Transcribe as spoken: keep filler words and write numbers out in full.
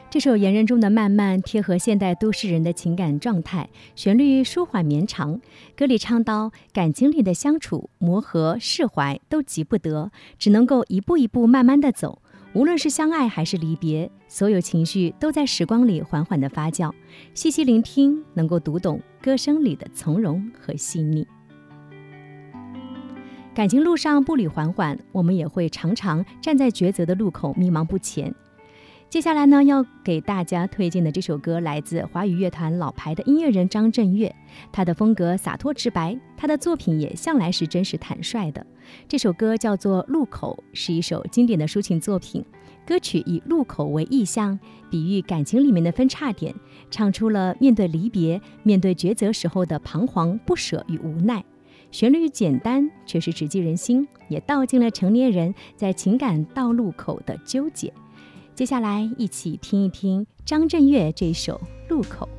这首言人中的慢慢贴合现代都市人的情感状态，旋律舒缓绵长，歌里唱到感情里的相处、磨合、释怀都急不得，只能够一步一步慢慢的走。无论是相爱还是离别，所有情绪都在时光里缓缓的发酵，细细聆听，能够读懂歌声里的从容和细腻。感情路上步履缓缓，我们也会常常站在抉择的路口迷茫不前。接下来呢，要给大家推荐的这首歌来自华语乐团老牌的音乐人张震岳，他的风格洒脱直白，他的作品也向来是真实坦率的。这首歌叫做《路口》，是一首经典的抒情作品。歌曲以路口为意象，比喻感情里面的分叉点，唱出了面对离别、面对抉择时候的彷徨、不舍与无奈。旋律简单，却是直击人心，也道尽了成年人在情感道路口的纠结。接下来一起听一听张震岳这首《路口》。